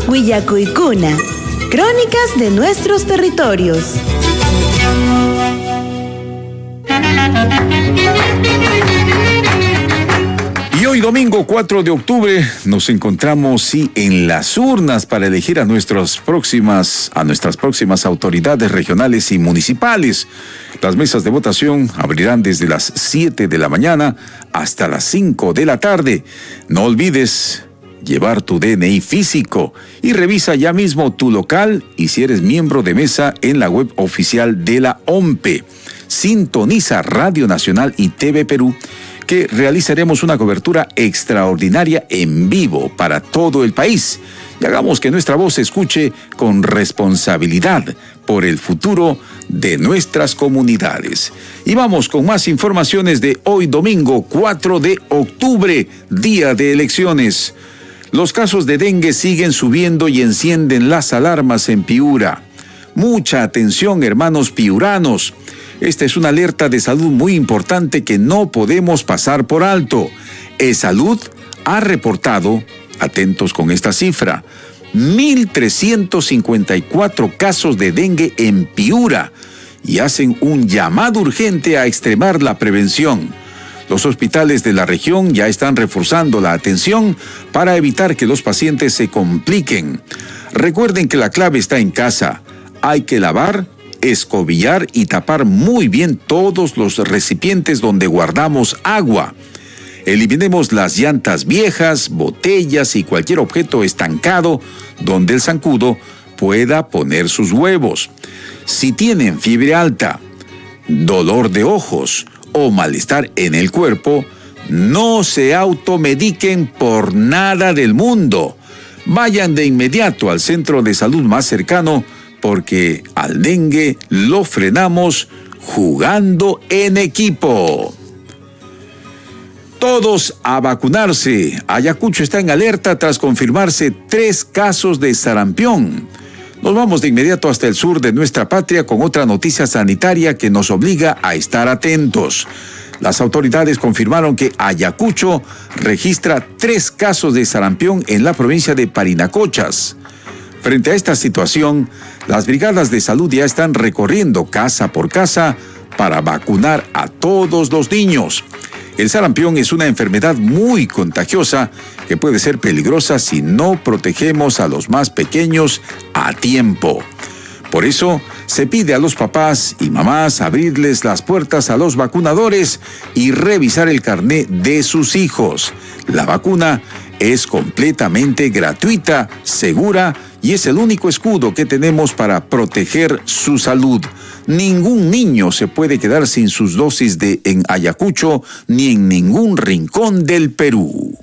Huillacuicuna, crónicas de nuestros territorios. Y hoy domingo 4 de octubre nos encontramos en las urnas para elegir a nuestras próximas autoridades regionales y municipales. Las mesas de votación abrirán desde las 7 de la mañana hasta las 5 de la tarde. No olvides llevar tu DNI físico y revisa ya mismo tu local y si eres miembro de mesa en la web oficial de la OMPE. Sintoniza Radio Nacional y TV Perú, que realizaremos una cobertura extraordinaria en vivo para todo el país. Y hagamos que nuestra voz se escuche con responsabilidad por el futuro de nuestras comunidades. Y vamos con más informaciones de hoy domingo 4 de octubre, día de elecciones. Los casos de dengue siguen subiendo y encienden las alarmas en Piura. Mucha atención, hermanos piuranos. Esta es una alerta de salud muy importante que no podemos pasar por alto. E-Salud ha reportado, atentos con esta cifra, 1.354 casos de dengue en Piura y hacen un llamado urgente a extremar la prevención. Los hospitales de la región ya están reforzando la atención para evitar que los pacientes se compliquen. Recuerden que la clave está en casa. Hay que lavar, escobillar y tapar muy bien todos los recipientes donde guardamos agua. Eliminemos las llantas viejas, botellas y cualquier objeto estancado donde el zancudo pueda poner sus huevos. Si tienen fiebre alta, dolor de ojos o malestar en el cuerpo, no se automediquen por nada del mundo. Vayan de inmediato al centro de salud más cercano, porque al dengue lo frenamos jugando en equipo. Todos a vacunarse. Ayacucho está en alerta tras confirmarse 3 casos de sarampión. Nos vamos de inmediato hasta el sur de nuestra patria con otra noticia sanitaria que nos obliga a estar atentos. Las autoridades confirmaron que Ayacucho registra 3 casos de sarampión en la provincia de Parinacochas. Frente a esta situación, las brigadas de salud ya están recorriendo casa por casa para vacunar a todos los niños. El sarampión es una enfermedad muy contagiosa que puede ser peligrosa si no protegemos a los más pequeños a tiempo. Por eso, se pide a los papás y mamás abrirles las puertas a los vacunadores y revisar el carné de sus hijos. La vacuna es completamente gratuita, segura y es el único escudo que tenemos para proteger su salud. Ningún niño se puede quedar sin sus dosis en Ayacucho ni en ningún rincón del Perú.